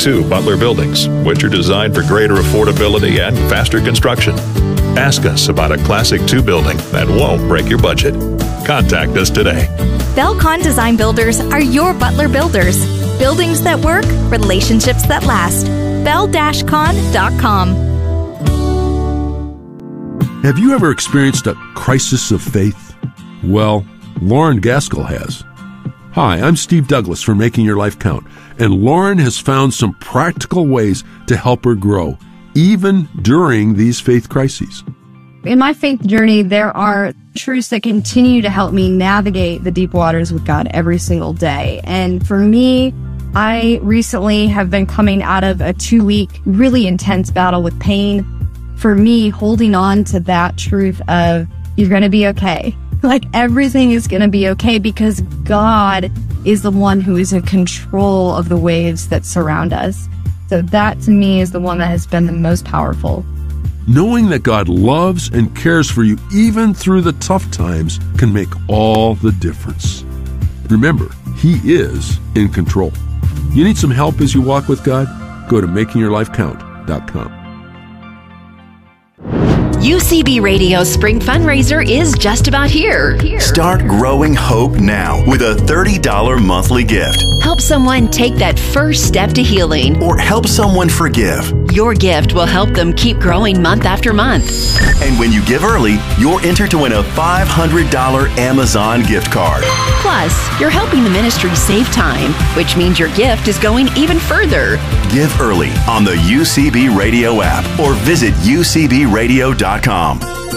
2 Butler buildings, which are designed for greater affordability and faster construction. Ask us about a Classic 2 building that won't break your budget. Contact us today. Belcon Design Builders are your Butler builders. Buildings that work, relationships that last. bel-con.com. Have you ever experienced a crisis of faith? Well, Lauren Gaskell has. Hi, I'm Steve Douglas from Making Your Life Count, and Lauren has found some practical ways to help her grow, even during these faith crises. In my faith journey, there are truths that continue to help me navigate the deep waters with God every single day. And for me, I recently have been coming out of a 2-week, really intense battle with pain. For me, holding on to that truth of you're going to be okay. Like everything is going to be okay because God is the one who is in control of the waves that surround us. So that to me is the one that has been the most powerful. Knowing that God loves and cares for you even through the tough times can make all the difference. Remember, He is in control. You need some help as you walk with God? Go to makingyourlifecount.com. UCB Radio's spring fundraiser is just about here. Start growing hope now with a $30 monthly gift. Help someone take that first step to healing. Or help someone forgive. Your gift will help them keep growing month after month. And when you give early, you're entered to win a $500 Amazon gift card. Plus, you're helping the ministry save time, which means your gift is going even further. Give early on the UCB Radio app or visit ucbradio.com.